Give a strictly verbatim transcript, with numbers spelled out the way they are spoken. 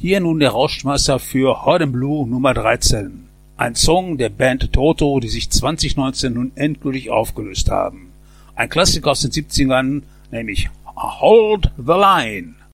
Hier nun der Rauschmeister für Hot and Blue Nummer dreizehn. Ein Song der Band Toto, die sich zwanzig neunzehn nun endgültig aufgelöst haben. Ein Klassiker aus den siebzigern, nämlich Hold the Line.